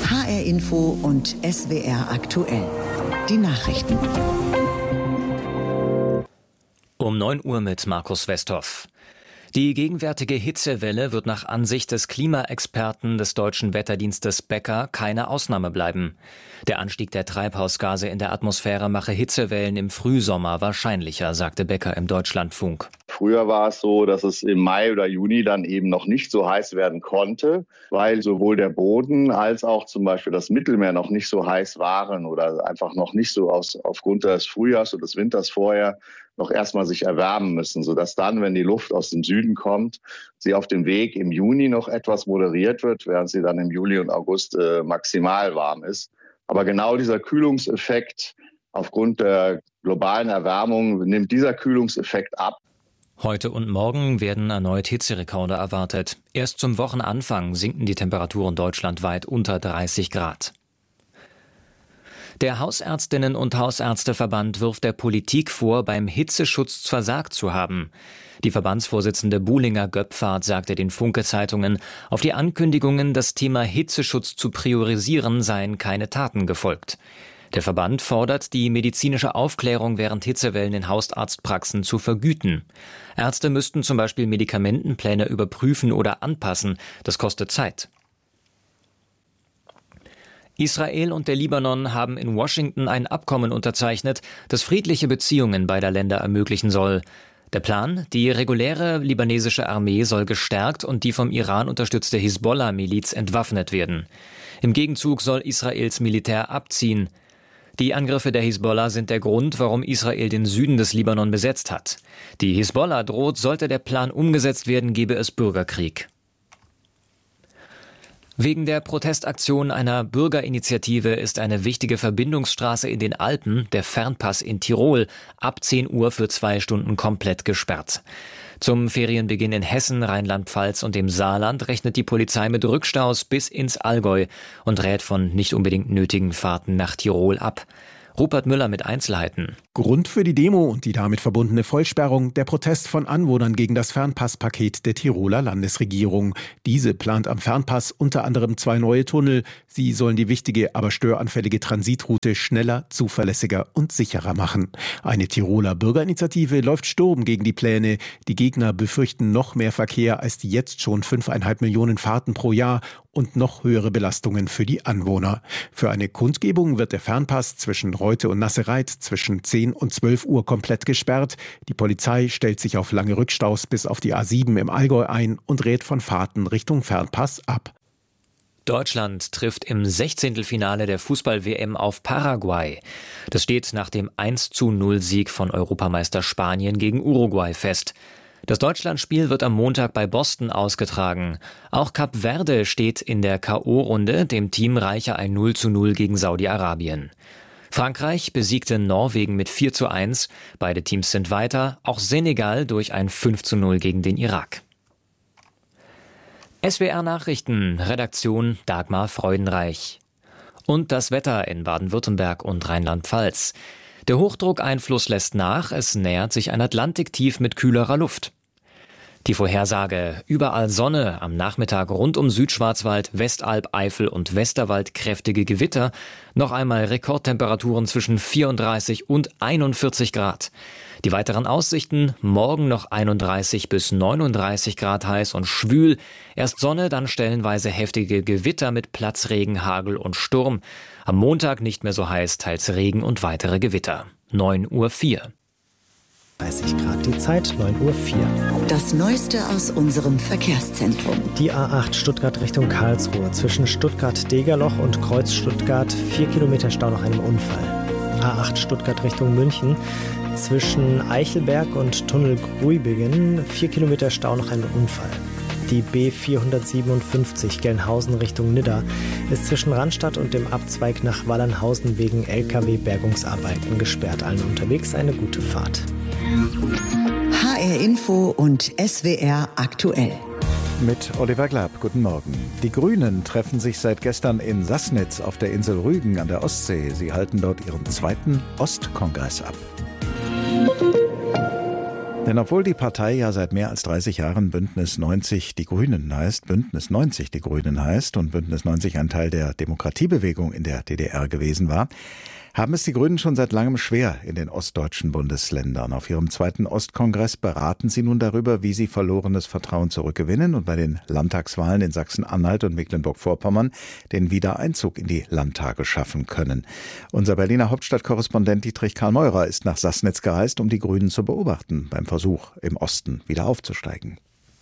HR Info und SWR aktuell. Die Nachrichten. Um 9 Uhr mit Markus Westhoff. Die gegenwärtige Hitzewelle wird nach Ansicht des Klimaexperten des deutschen Wetterdienstes Becker keine Ausnahme bleiben. Der Anstieg der Treibhausgase in der Atmosphäre mache Hitzewellen im Frühsommer wahrscheinlicher, sagte Becker im Deutschlandfunk. Früher war es so, dass es im Mai oder Juni dann eben noch nicht so heiß werden konnte, weil sowohl der Boden als auch zum Beispiel das Mittelmeer noch nicht so heiß waren oder einfach noch nicht so aufgrund des Frühjahrs oder des Winters vorher noch erstmal sich erwärmen müssen, sodass dann, wenn die Luft aus dem Süden kommt, sie auf dem Weg im Juni noch etwas moderiert wird, während sie dann im Juli und August maximal warm ist. Aber genau dieser Kühlungseffekt aufgrund der globalen Erwärmung nimmt dieser Kühlungseffekt ab. Heute und morgen werden erneut Hitzerekorde erwartet. Erst zum Wochenanfang sinken die Temperaturen deutschlandweit unter 30 Grad. Der Hausärztinnen- und Hausärzteverband wirft der Politik vor, beim Hitzeschutz versagt zu haben. Die Verbandsvorsitzende Buhlinger Göpfert sagte den Funke-Zeitungen, auf die Ankündigungen, das Thema Hitzeschutz zu priorisieren, seien keine Taten gefolgt. Der Verband fordert, die medizinische Aufklärung während Hitzewellen in Hausarztpraxen zu vergüten. Ärzte müssten zum Beispiel Medikamentenpläne überprüfen oder anpassen. Das kostet Zeit. Israel und der Libanon haben in Washington ein Abkommen unterzeichnet, das friedliche Beziehungen beider Länder ermöglichen soll. Der Plan: die reguläre libanesische Armee soll gestärkt und die vom Iran unterstützte Hisbollah-Miliz entwaffnet werden. Im Gegenzug soll Israels Militär abziehen. Die Angriffe der Hisbollah sind der Grund, warum Israel den Süden des Libanon besetzt hat. Die Hisbollah droht, sollte der Plan umgesetzt werden, gebe es Bürgerkrieg. Wegen der Protestaktion einer Bürgerinitiative ist eine wichtige Verbindungsstraße in den Alpen, der Fernpass in Tirol, ab 10 Uhr für 2 Stunden komplett gesperrt. Zum Ferienbeginn in Hessen, Rheinland-Pfalz und dem Saarland rechnet die Polizei mit Rückstaus bis ins Allgäu und rät von nicht unbedingt nötigen Fahrten nach Tirol ab. Rupert Müller mit Einzelheiten. Grund für die Demo und die damit verbundene Vollsperrung der Protest von Anwohnern gegen das Fernpasspaket der Tiroler Landesregierung. Diese plant am Fernpass unter anderem 2 neue Tunnel. Sie sollen die wichtige, aber störanfällige Transitroute schneller, zuverlässiger und sicherer machen. Eine Tiroler Bürgerinitiative läuft Sturm gegen die Pläne. Die Gegner befürchten noch mehr Verkehr als die jetzt schon 5,5 Millionen Fahrten pro Jahr und noch höhere Belastungen für die Anwohner. Für eine Kundgebung wird der Fernpass zwischen Reute und Nassereit zwischen 10 und 12 Uhr komplett gesperrt. Die Polizei stellt sich auf lange Rückstaus bis auf die A7 im Allgäu ein und rät von Fahrten Richtung Fernpass ab. Deutschland trifft im 16. der Fußball-WM auf Paraguay. Das steht nach dem 1:0-Sieg von Europameister Spanien gegen Uruguay fest. Das Deutschlandspiel wird am Montag bei Boston ausgetragen. Auch Kap Verde steht in der K.O.-Runde. Dem Team reiche ein 0:0 gegen Saudi-Arabien. Frankreich besiegte Norwegen mit 4:1. Beide Teams sind weiter. Auch Senegal durch ein 5:0 gegen den Irak. SWR Nachrichten, Redaktion Dagmar Freudenreich. Und das Wetter in Baden-Württemberg und Rheinland-Pfalz. Der Hochdruckeinfluss lässt nach, es nähert sich ein Atlantiktief mit kühlerer Luft. Die Vorhersage: überall Sonne, am Nachmittag rund um Südschwarzwald, Westalb, Eifel und Westerwald kräftige Gewitter. Noch einmal Rekordtemperaturen zwischen 34 und 41 Grad. Die weiteren Aussichten: morgen noch 31 bis 39 Grad heiß und schwül. Erst Sonne, dann stellenweise heftige Gewitter mit Platzregen, Hagel und Sturm. Am Montag nicht mehr so heiß, teils Regen und weitere Gewitter. 9:04 Uhr. 30 Grad die Zeit, 9:04 Uhr. Das Neueste aus unserem Verkehrszentrum. Die A8 Stuttgart Richtung Karlsruhe. Zwischen Stuttgart-Degerloch und Kreuz Stuttgart 4 Kilometer Stau nach einem Unfall. A8 Stuttgart Richtung München. Zwischen Eichelberg und Tunnel Gruibingen 4 Kilometer Stau nach einem Unfall. Die B457 Gelnhausen Richtung Nidda ist zwischen Randstadt und dem Abzweig nach Wallernhausen wegen Lkw-Bergungsarbeiten gesperrt. Allen unterwegs eine gute Fahrt. HR Info und SWR aktuell. Mit Oliver Glab, guten Morgen. Die Grünen treffen sich seit gestern in Sassnitz auf der Insel Rügen an der Ostsee. Sie halten dort ihren 2. Ostkongress ab. Denn obwohl die Partei ja seit mehr als 30 Jahren Bündnis 90 Die Grünen heißt und Bündnis 90 ein Teil der Demokratiebewegung in der DDR gewesen war, haben es die Grünen schon seit langem schwer in den ostdeutschen Bundesländern. Auf ihrem 2. Ostkongress beraten sie nun darüber, wie sie verlorenes Vertrauen zurückgewinnen und bei den Landtagswahlen in Sachsen-Anhalt und Mecklenburg-Vorpommern den Wiedereinzug in die Landtage schaffen können. Unser Berliner Hauptstadtkorrespondent Dietrich Karl Meurer ist nach Sassnitz gereist, um die Grünen zu beobachten beim Versuch, im Osten wieder aufzusteigen.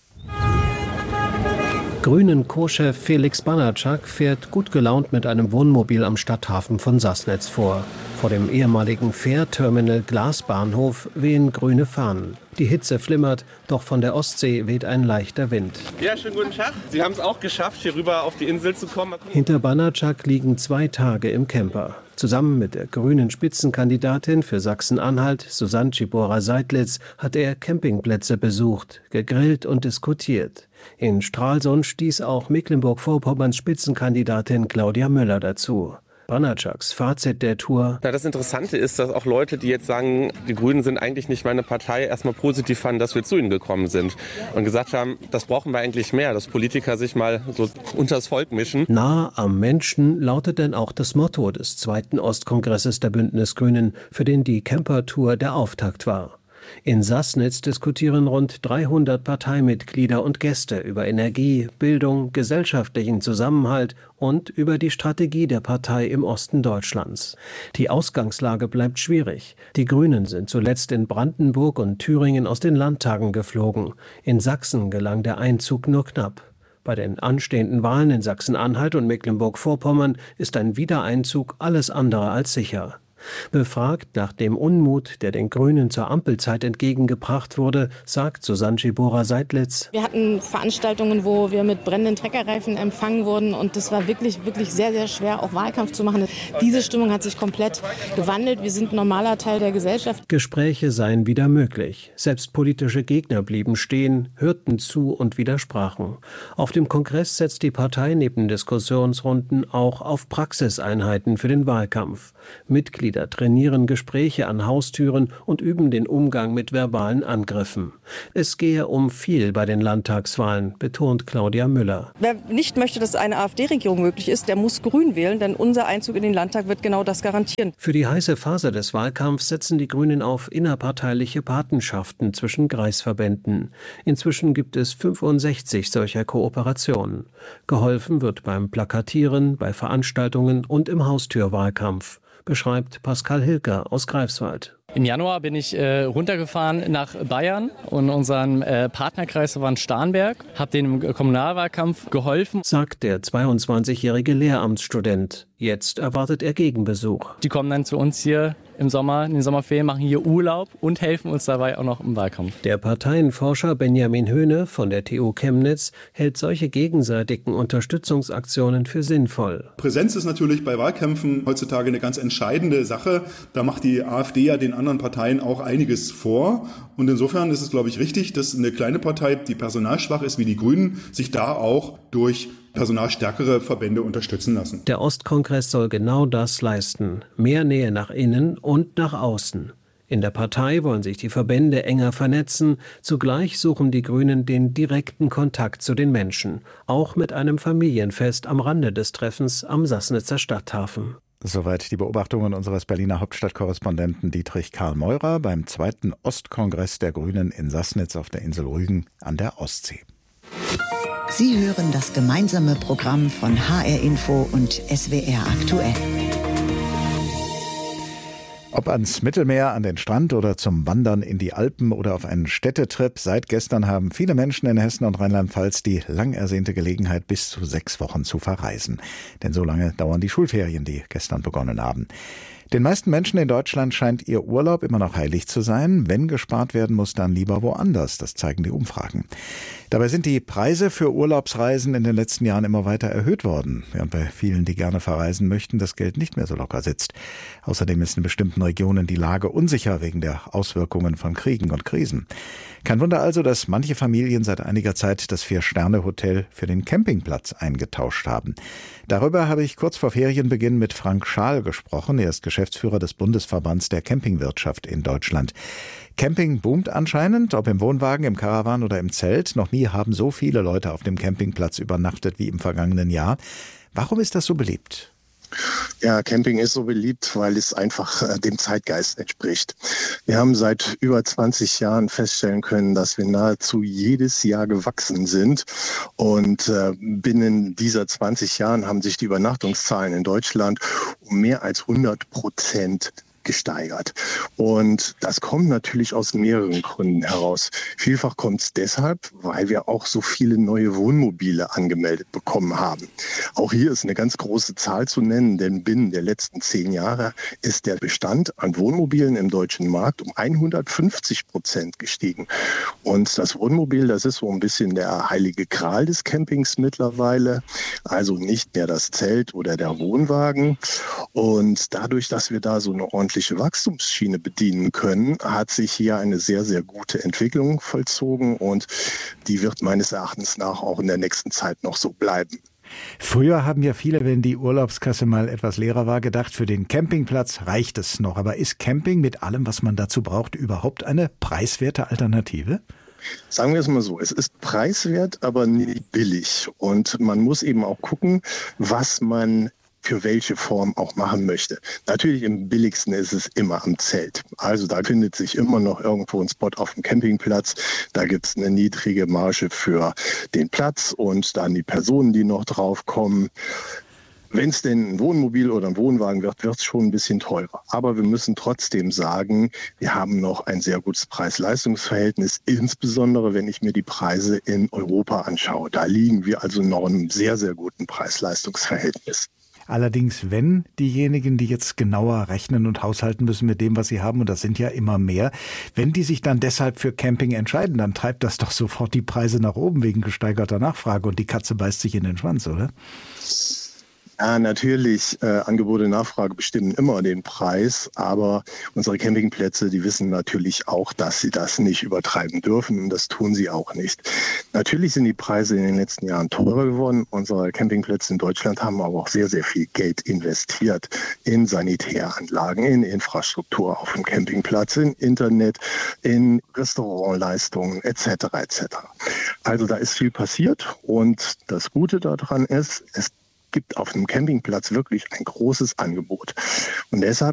Grünen-Co-Chef Felix Banatschak fährt gut gelaunt mit einem Wohnmobil am Stadthafen von Sassnitz vor. Vor dem ehemaligen Fährterminal Glasbahnhof wehen grüne Fahnen. Die Hitze flimmert, doch von der Ostsee weht ein leichter Wind. Ja, schönen guten Tag. Sie haben es auch geschafft, hier rüber auf die Insel zu kommen. Hinter Banatschak liegen 2 Tage im Camper. Zusammen mit der grünen Spitzenkandidatin für Sachsen-Anhalt, Susanne Czibora-Seidlitz, hat er Campingplätze besucht, gegrillt und diskutiert. In Stralsund stieß auch Mecklenburg-Vorpommerns Spitzenkandidatin Claudia Müller dazu. Banatschaks Fazit der Tour: Das Interessante ist, dass auch Leute, die jetzt sagen, die Grünen sind eigentlich nicht meine Partei, erstmal positiv fanden, dass wir zu ihnen gekommen sind und gesagt haben, das brauchen wir eigentlich mehr, dass Politiker sich mal so unters Volk mischen. Nah am Menschen lautet denn auch das Motto des 2. Ostkongresses der Bündnisgrünen, für den die Camper-Tour der Auftakt war. In Sassnitz diskutieren rund 300 Parteimitglieder und Gäste über Energie, Bildung, gesellschaftlichen Zusammenhalt und über die Strategie der Partei im Osten Deutschlands. Die Ausgangslage bleibt schwierig. Die Grünen sind zuletzt in Brandenburg und Thüringen aus den Landtagen geflogen. In Sachsen gelang der Einzug nur knapp. Bei den anstehenden Wahlen in Sachsen-Anhalt und Mecklenburg-Vorpommern ist ein Wiedereinzug alles andere als sicher. Befragt nach dem Unmut, der den Grünen zur Ampelzeit entgegengebracht wurde, sagt Susanne Czibora-Seidlitz: Wir hatten Veranstaltungen, wo wir mit brennenden Treckerreifen empfangen wurden und das war wirklich sehr, sehr schwer, auch Wahlkampf zu machen. Diese Stimmung hat sich komplett gewandelt. Wir sind ein normaler Teil der Gesellschaft. Gespräche seien wieder möglich. Selbst politische Gegner blieben stehen, hörten zu und widersprachen. Auf dem Kongress setzt die Partei neben Diskussionsrunden auch auf Praxiseinheiten für den Wahlkampf. Mitglieder trainieren Gespräche an Haustüren und üben den Umgang mit verbalen Angriffen. Es gehe um viel bei den Landtagswahlen, betont Claudia Müller. Wer nicht möchte, dass eine AfD-Regierung möglich ist, der muss Grün wählen, denn unser Einzug in den Landtag wird genau das garantieren. Für die heiße Phase des Wahlkampfs setzen die Grünen auf innerparteiliche Patenschaften zwischen Kreisverbänden. Inzwischen gibt es 65 solcher Kooperationen. Geholfen wird beim Plakatieren, bei Veranstaltungen und im Haustürwahlkampf, beschreibt Pascal Hilker aus Greifswald. Im Januar bin ich runtergefahren nach Bayern und unseren Partnerkreis war in Starnberg, habe denen im Kommunalwahlkampf geholfen, sagt der 22-jährige Lehramtsstudent. Jetzt erwartet er Gegenbesuch. Die kommen dann zu uns hier im Sommer, in den Sommerferien, machen hier Urlaub und helfen uns dabei auch noch im Wahlkampf. Der Parteienforscher Benjamin Höhne von der TU Chemnitz hält solche gegenseitigen Unterstützungsaktionen für sinnvoll. Präsenz ist natürlich bei Wahlkämpfen heutzutage eine ganz entscheidende Sache. Da macht die AfD ja den anderen Parteien auch einiges vor. Und insofern ist es, glaube ich, richtig, dass eine kleine Partei, die personalschwach ist wie die Grünen, sich da auch durch personalstärkere Verbände unterstützen lassen. Der Ostkongress soll genau das leisten. Mehr Nähe nach innen und nach außen. In der Partei wollen sich die Verbände enger vernetzen. Zugleich suchen die Grünen den direkten Kontakt zu den Menschen. Auch mit einem Familienfest am Rande des Treffens am Sassnitzer Stadthafen. Soweit die Beobachtungen unseres Berliner Hauptstadtkorrespondenten Dietrich Karl Meurer beim 2. Ostkongress der Grünen in Sassnitz auf der Insel Rügen an der Ostsee. Sie hören das gemeinsame Programm von HR Info und SWR aktuell. Ob ans Mittelmeer, an den Strand oder zum Wandern in die Alpen oder auf einen Städtetrip, seit gestern haben viele Menschen in Hessen und Rheinland-Pfalz die lang ersehnte Gelegenheit, bis zu 6 Wochen zu verreisen. Denn so lange dauern die Schulferien, die gestern begonnen haben. Den meisten Menschen in Deutschland scheint ihr Urlaub immer noch heilig zu sein. Wenn gespart werden muss, dann lieber woanders. Das zeigen die Umfragen. Dabei sind die Preise für Urlaubsreisen in den letzten Jahren immer weiter erhöht worden, während bei vielen, die gerne verreisen möchten, das Geld nicht mehr so locker sitzt. Außerdem ist in bestimmten Regionen die Lage unsicher wegen der Auswirkungen von Kriegen und Krisen. Kein Wunder also, dass manche Familien seit einiger Zeit das 4-Sterne-Hotel für den Campingplatz eingetauscht haben. Darüber habe ich kurz vor Ferienbeginn mit Frank Schaal gesprochen. Er ist Geschäftsführer Geschäftsführer des Bundesverbands der Campingwirtschaft in Deutschland. Camping boomt anscheinend, ob im Wohnwagen, im Caravan oder im Zelt. Noch nie haben so viele Leute auf dem Campingplatz übernachtet wie im vergangenen Jahr. Warum ist das so beliebt? Ja, Camping ist so beliebt, weil es einfach dem Zeitgeist entspricht. Wir haben seit über 20 Jahren feststellen können, dass wir nahezu jedes Jahr gewachsen sind. Und binnen dieser 20 Jahren haben sich die Übernachtungszahlen in Deutschland um mehr als 100% gesteigert. Und das kommt natürlich aus mehreren Gründen heraus. Vielfach kommt es deshalb, weil wir auch so viele neue Wohnmobile angemeldet bekommen haben. Auch hier ist eine ganz große Zahl zu nennen, denn binnen der letzten 10 Jahre ist der Bestand an Wohnmobilen im deutschen Markt um 150% gestiegen. Und das Wohnmobil, das ist so ein bisschen der heilige Gral des Campings mittlerweile. Also nicht mehr das Zelt oder der Wohnwagen. Und dadurch, dass wir da so eine ordentliche Wachstumsschiene bedienen können, hat sich hier eine sehr, sehr gute Entwicklung vollzogen und die wird meines Erachtens nach auch in der nächsten Zeit noch so bleiben. Früher haben ja viele, wenn die Urlaubskasse mal etwas leerer war, gedacht, für den Campingplatz reicht es noch. Aber ist Camping mit allem, was man dazu braucht, überhaupt eine preiswerte Alternative? Sagen wir es mal so, es ist preiswert, aber nicht billig. Und man muss eben auch gucken, was man für welche Form auch machen möchte. Natürlich im billigsten ist es immer am Zelt. Also da findet sich immer noch irgendwo ein Spot auf dem Campingplatz. Da gibt es eine niedrige Marge für den Platz und dann die Personen, die noch drauf kommen. Wenn es denn ein Wohnmobil oder ein Wohnwagen wird, wird es schon ein bisschen teurer. Aber wir müssen trotzdem sagen, wir haben noch ein sehr gutes Preis-Leistungs-Verhältnis, insbesondere wenn ich mir die Preise in Europa anschaue. Da liegen wir also noch in einem sehr, sehr guten Preis-Leistungs-Verhältnis. Allerdings, wenn diejenigen, die jetzt genauer rechnen und haushalten müssen mit dem, was sie haben, und das sind ja immer mehr, wenn die sich dann deshalb für Camping entscheiden, dann treibt das doch sofort die Preise nach oben wegen gesteigerter Nachfrage und die Katze beißt sich in den Schwanz, oder? Ja, natürlich, Angebot und Nachfrage bestimmen immer den Preis, aber unsere Campingplätze, die wissen natürlich auch, dass sie das nicht übertreiben dürfen und das tun sie auch nicht. Natürlich sind die Preise in den letzten Jahren teurer geworden. Unsere Campingplätze in Deutschland haben aber auch sehr, sehr viel Geld investiert in Sanitäranlagen, in Infrastruktur auf dem Campingplatz, in Internet, in Restaurantleistungen etc. etc. Also da ist viel passiert und das Gute daran ist, es gibt auf einem Campingplatz wirklich ein großes Angebot. Und deshalb